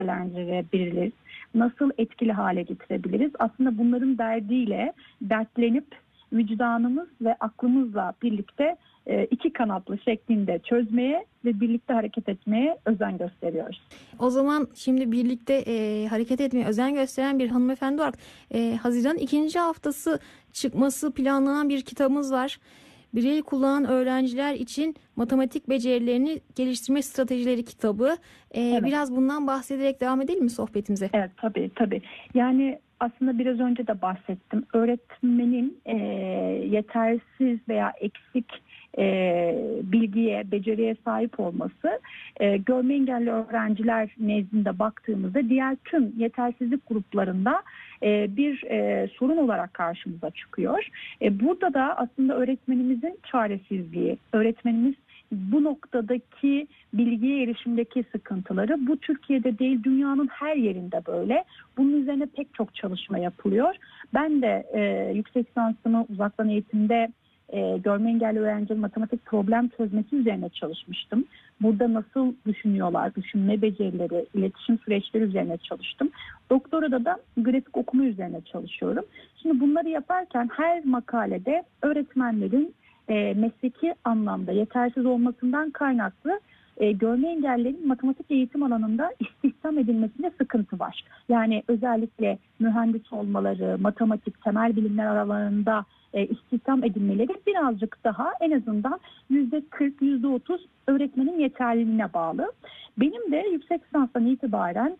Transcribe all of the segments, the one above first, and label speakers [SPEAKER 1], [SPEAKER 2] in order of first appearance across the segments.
[SPEAKER 1] değerlendirebiliriz? Nasıl etkili hale getirebiliriz? Aslında bunların derdiyle dertlenip vicdanımız ve aklımızla birlikte iki kanatlı şeklinde çözmeye ve birlikte hareket etmeye özen gösteriyoruz.
[SPEAKER 2] O zaman şimdi birlikte hareket etmeye özen gösteren bir hanımefendi olarak Haziran 2. haftası çıkması planlanan bir kitabımız var. Braille kullanan öğrenciler için matematik becerilerini geliştirme stratejileri kitabı.
[SPEAKER 1] Evet.
[SPEAKER 2] Biraz bundan bahsederek devam edelim mi sohbetimize?
[SPEAKER 1] Evet, tabii. Yani aslında biraz önce de bahsettim. Öğretmenin yetersiz veya eksik bilgiye, beceriye sahip olması görme engelli öğrenciler nezdinde baktığımızda diğer tüm yetersizlik gruplarında bir sorun olarak karşımıza çıkıyor. Burada da aslında öğretmenimizin çaresizliği, öğretmenimiz bu noktadaki bilgiye erişimdeki sıkıntıları, bu Türkiye'de değil dünyanın her yerinde böyle. Bunun üzerine pek çok çalışma yapılıyor. Ben de yüksek lisansımı uzaktan eğitimde görme engelli öğrencilerin matematik problem çözmesi üzerine çalışmıştım. Burada nasıl düşünüyorlar, düşünme becerileri, iletişim süreçleri üzerine çalıştım. Doktorada da grafik okuma üzerine çalışıyorum. Şimdi bunları yaparken her makalede öğretmenlerin mesleki anlamda yetersiz olmasından kaynaklı görme engellilerin matematik eğitim alanında istihdam edilmesinde sıkıntı var. Yani özellikle mühendis olmaları, matematik, temel bilimler aralarında istihdam edilmeleri birazcık daha en azından %40, %30 öğretmenin yeterliliğine bağlı. Benim de yüksek lisanstan itibaren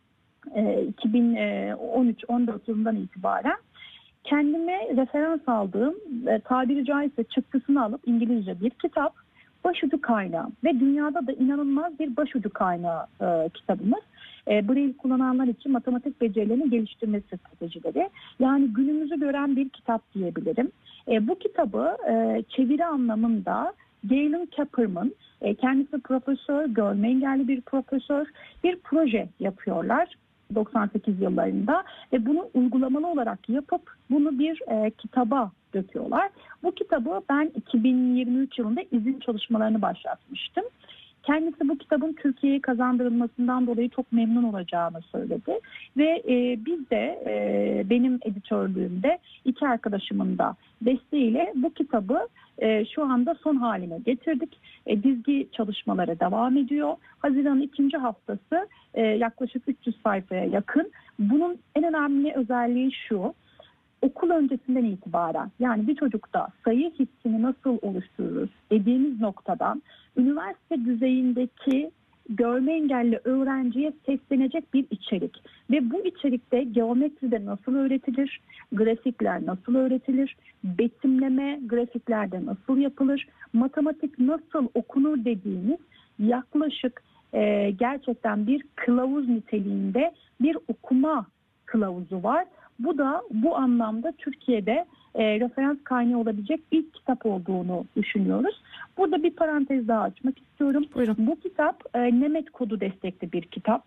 [SPEAKER 1] 2013-14 yılından itibaren kendime referans aldığım, tabiri caizse çıktısını alıp İngilizce bir kitap, başucu kaynağı ve dünyada da inanılmaz bir başucu kaynağı kitabımız. Braille kullananlar için matematik becerilerini geliştirme stratejileri. Yani günümüzü gören bir kitap diyebilirim. Bu kitabı çeviri anlamında Galen Kapperman, kendisi profesör, görme engelli bir profesör, bir proje yapıyorlar 98 yıllarında ve bunu uygulamalı olarak yapıp bunu bir kitaba döküyorlar. Bu kitabı ben 2023 yılında izin çalışmalarını başlatmıştım. Kendisi bu kitabın Türkiye'ye kazandırılmasından dolayı çok memnun olacağını söyledi. Ve biz de benim editörlüğümde iki arkadaşımın da desteğiyle bu kitabı şu anda son haline getirdik. Dizgi çalışmaları devam ediyor. Haziran'ın 2. haftası yaklaşık 300 sayfaya yakın. Bunun en önemli özelliği şu: okul öncesinden itibaren, yani bir çocukta sayı hissini nasıl oluştururuz dediğimiz noktadan üniversite düzeyindeki görme engelli öğrenciye seslenecek bir içerik. Ve bu içerikte geometride nasıl öğretilir, grafikler nasıl öğretilir, betimleme grafiklerde nasıl yapılır, matematik nasıl okunur dediğimiz yaklaşık gerçekten bir kılavuz niteliğinde bir okuma kılavuzu var. Bu da bu anlamda Türkiye'de referans kaynağı olabilecek ilk kitap olduğunu düşünüyoruz. Burada bir parantez daha açmak istiyorum.
[SPEAKER 2] Buyurun.
[SPEAKER 1] Bu kitap Nemet kodu destekli bir kitap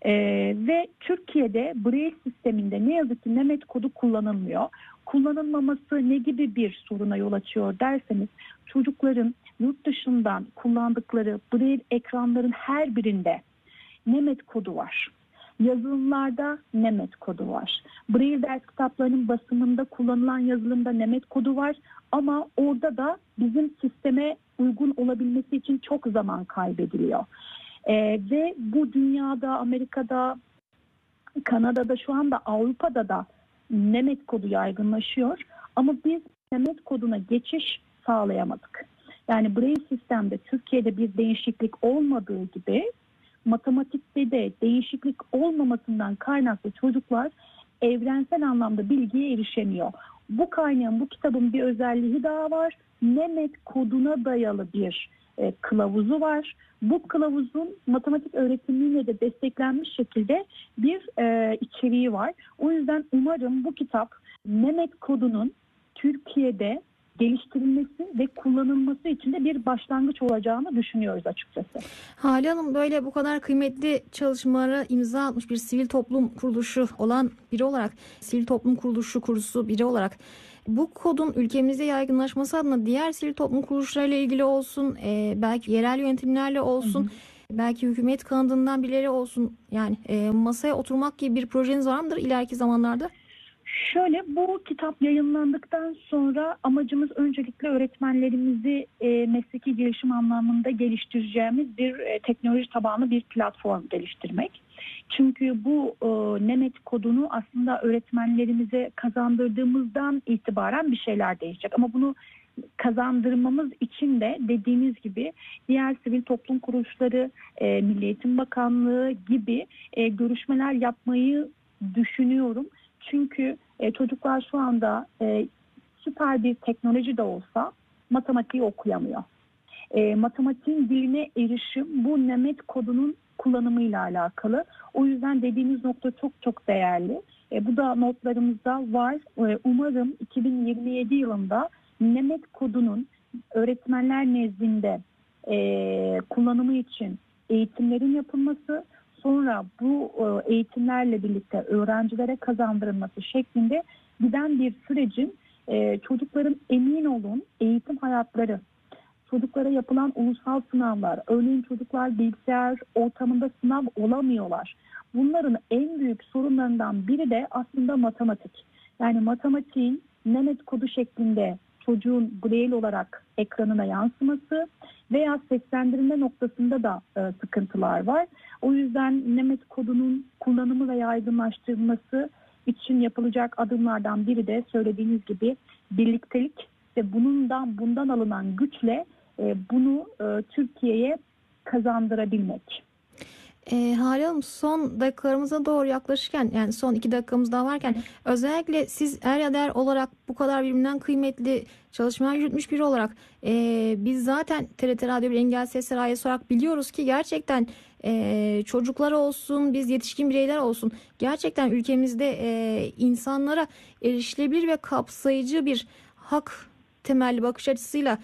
[SPEAKER 1] ve Türkiye'de Braille sisteminde ne yazık ki Nemet kodu kullanılmıyor. Kullanılmaması ne gibi bir soruna yol açıyor derseniz, çocukların yurt dışından kullandıkları Braille ekranların her birinde Nemet kodu var. Yazılımlarda Nemet kodu var. Braille ders kitaplarının basımında kullanılan yazılımda Nemet kodu var. Ama orada da bizim sisteme uygun olabilmesi için çok zaman kaybediliyor. Ve bu dünyada, Amerika'da, Kanada'da, şu anda Avrupa'da da Nemet kodu yaygınlaşıyor. Ama biz Nemet koduna geçiş sağlayamadık. Yani Braille sistemde Türkiye'de bir değişiklik olmadığı gibi matematikte de değişiklik olmamasından kaynaklı çocuklar evrensel anlamda bilgiye erişemiyor. Bu kaynağın, bu kitabın bir özelliği daha var. Nemet koduna dayalı bir kılavuzu var. Bu kılavuzun matematik öğretimiyle de desteklenmiş şekilde bir içeriği var. O yüzden umarım bu kitap Nemet kodunun Türkiye'de geliştirilmesi ve kullanılması için de bir başlangıç olacağını düşünüyoruz açıkçası.
[SPEAKER 2] Hale Hanım, böyle bu kadar kıymetli çalışmalara imza atmış bir sivil toplum kuruluşu olan biri olarak, sivil toplum kuruluşu kurucusu biri olarak bu kodun ülkemizde yaygınlaşması adına diğer sivil toplum kuruluşlarıyla ilgili olsun, belki yerel yönetimlerle olsun, belki hükümet kanadından birileri olsun, yani masaya oturmak gibi bir projeniz var mıdır ileriki zamanlarda?
[SPEAKER 1] Şöyle, bu kitap yayınlandıktan sonra amacımız öncelikle öğretmenlerimizi mesleki gelişim anlamında geliştireceğimiz bir teknoloji tabanlı bir platform geliştirmek. Çünkü bu NEMET kodunu aslında öğretmenlerimize kazandırdığımızdan itibaren bir şeyler değişecek. Ama bunu kazandırmamız için de dediğiniz gibi diğer sivil toplum kuruluşları, Milli Eğitim Bakanlığı gibi görüşmeler yapmayı düşünüyorum. Çünkü çocuklar şu anda süper bir teknoloji de olsa matematiği okuyamıyor. Matematiğin diline erişim bu NEMET kodunun kullanımıyla alakalı. O yüzden dediğiniz nokta çok çok değerli. Bu da notlarımızda var. Umarım 2027 yılında NEMET kodunun öğretmenler nezdinde kullanımı için eğitimlerin yapılması, sonra bu eğitimlerle birlikte öğrencilere kazandırılması şeklinde giden bir sürecin çocukların, emin olun, eğitim hayatları, çocuklara yapılan ulusal sınavlar, örneğin çocuklar bilgisayar ortamında sınav olamıyorlar. Bunların en büyük sorunlarından biri de aslında matematik. Yani matematiğin NEMET kodu şeklinde çocuğun braille olarak ekranına yansıması veya seslendirme noktasında da sıkıntılar var. O yüzden NEMET kodunun kullanımı ve yaygınlaştırılması için yapılacak adımlardan biri de söylediğiniz gibi birliktelik ve bundan alınan güçle bunu Türkiye'ye kazandırabilmek.
[SPEAKER 2] Hale Hanım, son dakikalarımıza doğru yaklaşırken, yani son 2 dakikamız daha varken, özellikle siz er ya der olarak bu kadar birbirinden kıymetli çalışmalar yürütmüş biri olarak biz zaten TRT Radyo bir Engelsiz Sesler ailesi olarak biliyoruz ki gerçekten çocuklar olsun, biz yetişkin bireyler olsun, gerçekten ülkemizde insanlara erişilebilir ve kapsayıcı bir hak temelli bakış açısıyla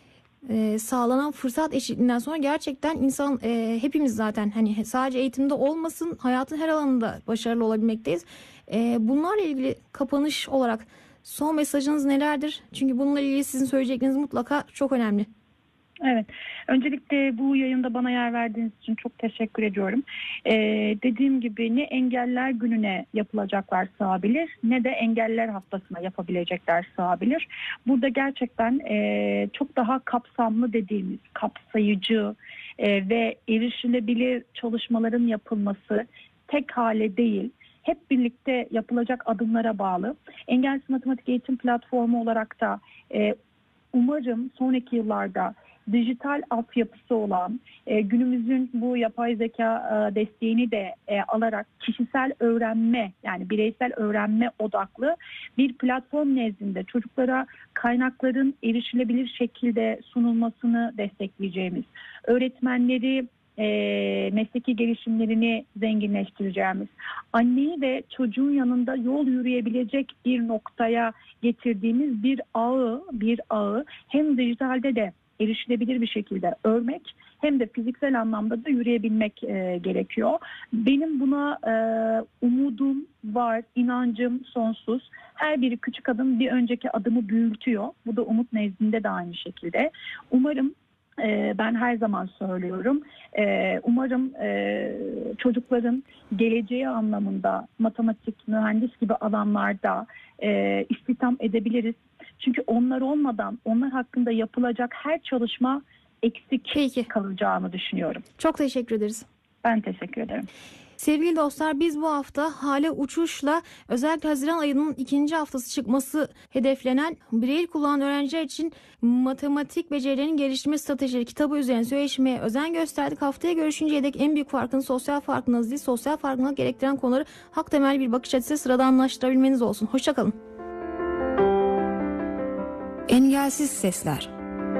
[SPEAKER 2] sağlanan fırsat eşitliğinden sonra gerçekten insan, hepimiz zaten hani sadece eğitimde olmasın, hayatın her alanında başarılı olabilmekteyiz. Bunlarla ilgili kapanış olarak son mesajınız nelerdir? Çünkü bununla ilgili sizin söyleyecekleriniz mutlaka çok önemli.
[SPEAKER 1] Evet. Öncelikle bu yayında bana yer verdiğiniz için çok teşekkür ediyorum. Dediğim gibi ne engeller gününe yapılacaklar sığabilir, ne de engeller haftasına yapabilecekler sığabilir. Burada gerçekten çok daha kapsamlı dediğimiz, kapsayıcı ve erişilebilir çalışmaların yapılması tek hale değil, hep birlikte yapılacak adımlara bağlı. Engelsiz Matematik Eğitim Platformu olarak da umarım sonraki yıllarda dijital altyapısı olan, günümüzün bu yapay zeka desteğini de alarak kişisel öğrenme, yani bireysel öğrenme odaklı bir platform nezdinde çocuklara kaynakların erişilebilir şekilde sunulmasını destekleyeceğimiz, öğretmenleri mesleki gelişimlerini zenginleştireceğimiz, anneyi de çocuğun yanında yol yürüyebilecek bir noktaya getirdiğimiz bir ağı hem dijitalde de erişilebilir bir şekilde örmek, hem de fiziksel anlamda da yürüyebilmek gerekiyor. Benim buna umudum var, inancım sonsuz. Her biri küçük adım bir önceki adımı büyütüyor. Bu da umut nezdinde de aynı şekilde. Umarım, ben her zaman söylüyorum, umarım çocukların geleceği anlamında matematik, mühendis gibi alanlarda istihdam edebiliriz. Çünkü onlar olmadan onlar hakkında yapılacak her çalışma eksik kalacağını düşünüyorum.
[SPEAKER 2] Çok teşekkür ederiz.
[SPEAKER 1] Ben teşekkür ederim.
[SPEAKER 2] Sevgili dostlar, biz bu hafta Hale Uçuş'la özellikle Haziran ayının 2. haftası çıkması hedeflenen Braille kullanan öğrenciler için matematik becerilerinin geliştirme stratejileri kitabı üzerine söyleşmeye özen gösterdik. Haftaya görüşünceye dek en büyük farkınız sosyal farkınız değil, sosyal farkındalık gerektiren konuları hak temelli bir bakış açısı sıradanlaştırabilmeniz olsun. Hoşçakalın. Engelsiz Sesler.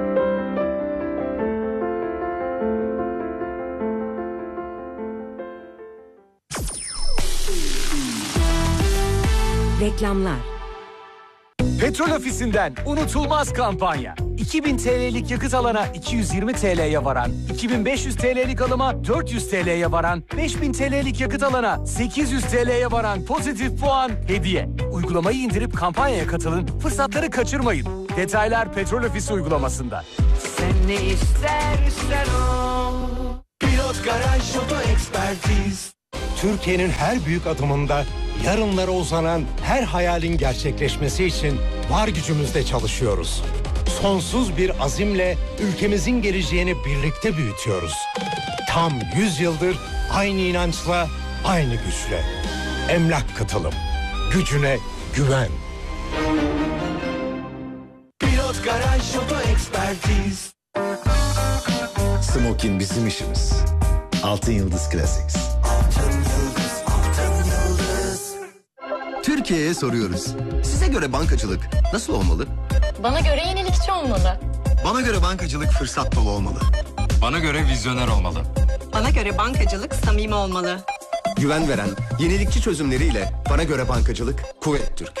[SPEAKER 3] Reklamlar.
[SPEAKER 4] Petrol Ofisi'nden unutulmaz kampanya. 2000 TL'lik yakıt alana 220 TL'ye varan, 2500 TL'lik alıma 400 TL'ye varan, 5000 TL'lik yakıt alana 800 TL'ye varan pozitif puan hediye. Uygulamayı indirip kampanyaya katılın, fırsatları kaçırmayın. Detaylar Petrol Ofisi uygulamasında.
[SPEAKER 3] Sen ne istersen o.
[SPEAKER 4] Pilot
[SPEAKER 3] Garaj Oto Ekspertiz.
[SPEAKER 5] Türkiye'nin her büyük adımında yarınlara uzanan her hayalin gerçekleşmesi için var gücümüzle çalışıyoruz. Sonsuz bir azimle ülkemizin geleceğini birlikte büyütüyoruz. Tam 100 yıldır aynı inançla, aynı güçle. Emlak Katılım. Gücüne güven.
[SPEAKER 3] Pilot Garaj Oto Ekspertiz.
[SPEAKER 6] Smokin bizim işimiz. Altın Yıldız Classics.
[SPEAKER 7] Türkiye'ye soruyoruz. Size göre bankacılık nasıl olmalı?
[SPEAKER 8] Bana göre yenilikçi olmalı.
[SPEAKER 7] Bana göre bankacılık fırsat dolu olmalı.
[SPEAKER 9] Bana göre vizyoner olmalı.
[SPEAKER 8] Bana göre bankacılık samimi olmalı.
[SPEAKER 7] Güven veren, yenilikçi çözümleriyle bana göre bankacılık Kuvvet Türk.